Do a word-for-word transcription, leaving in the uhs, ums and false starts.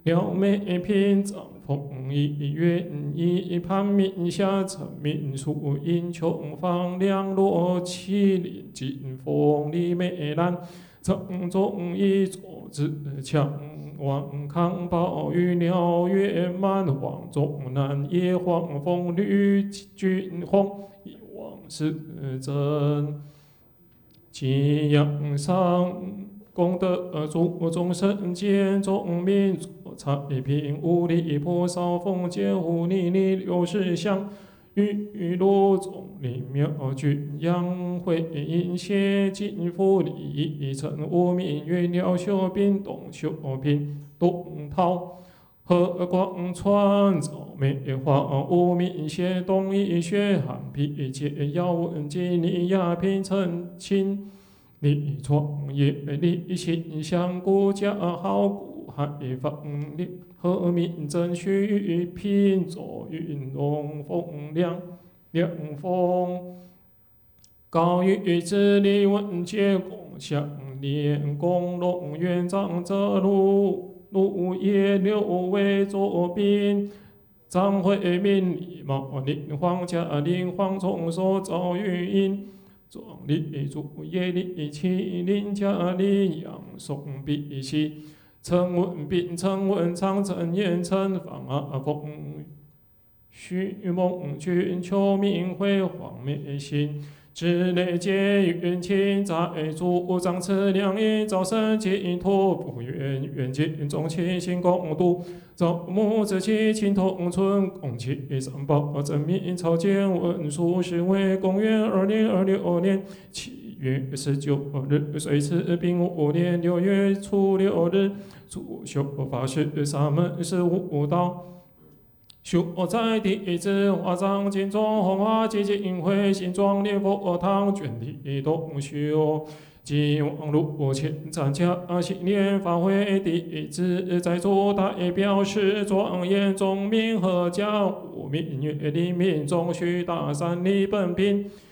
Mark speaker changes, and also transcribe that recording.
Speaker 1: 辽美篇章风一愿一盘民下臣民属阴穷方两落麒麟金风里美兰城中一座自强王康宝玉鸟月满皇中南野黄风绿君红一往是真吉阳上功德主众生间众民彩屏无力破少风见无泥泥六十香玉罗中灵妙君阳会阴邪金福利成无名月鸟秀冰东秀平东涛和光川照梅花无名邪东一血寒皮解药文金尼亚平陈清你创业立心向国家好古海防立和民争取拼作云龙风亮亮风高于智力文结共享连公龙院长者路路野六位左兵张惠民礼貌令皇家令皇从所遭遇因壮丽主业力麒麟驾麟阳送必喜陈文斌陈文昌陈彦陈方阿公徐梦君邱明辉黄美心之内皆愿亲在主张持良因早生净土不愿愿见众亲心共度造母子妻亲同存共祈三宝真名朝见文书是为公元二零二六年七月十九日岁次丙午年六月初六日主修法师沙门是悟道修在弟子华藏经中红花结晶会新庄念佛堂卷地东修今往路前参加新年法会弟子在座代表是庄严众民和家五民月令民众须大三礼本品